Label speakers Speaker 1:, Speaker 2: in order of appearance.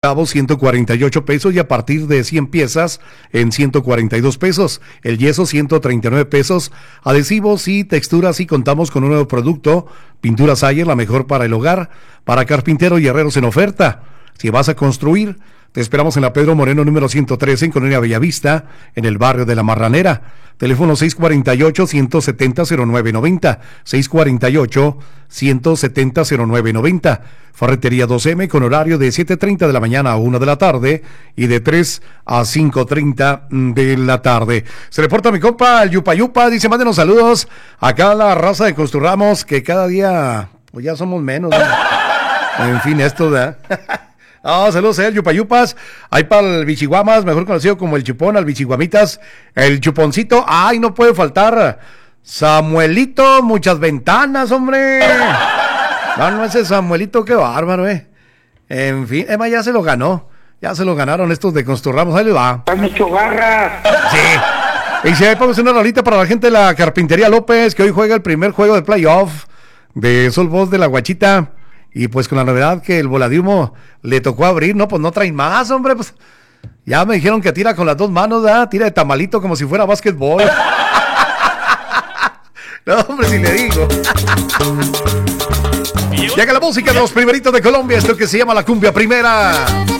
Speaker 1: clavos 148 pesos y a partir de 100 piezas en 142 pesos. El yeso 139 pesos. Adhesivos y texturas y contamos con un nuevo producto. Pinturas Ayer, la mejor para el hogar. Para carpinteros y herreros en oferta. Si vas a construir, te esperamos en la Pedro Moreno número 113 en Colonia Bellavista, en el barrio de La Marranera. Teléfono 648-170-0990. 648-170-0990. Ferretería 2M con horario de 7:30 de la mañana a 1 de la tarde y de 3 a 5:30 de la tarde. Se reporta mi compa, el Yupa Yupa, dice, mándenos saludos acá a la raza de Construramos, que cada día, pues ya somos menos, ¿no? En fin, esto, ¿verdad? Saludos a el Yupayupas, ahí para el Bichiguamas, mejor conocido como el Chupón, al Bichiguamitas, el Chuponcito, no puede faltar Samuelito, muchas ventanas, hombre. No, ese Samuelito, qué bárbaro, En fin, Emma ya se lo ganaron estos de Construramos, ahí le va.
Speaker 2: ¡Hay mucho garra!
Speaker 1: Sí. Y si hay, vamos a una rolita para la gente de la Carpintería López, que hoy juega el primer juego de playoff de Sol Voz de la Guachita. Y pues con la novedad que el Voladiumo le tocó abrir, no, pues no traen más, hombre, pues ya me dijeron que tira con las dos manos, ¿verdad? Tira de tamalito como si fuera básquetbol. No, hombre, si le digo. Llega la música de los primeritos de Colombia, esto que se llama la cumbia primera.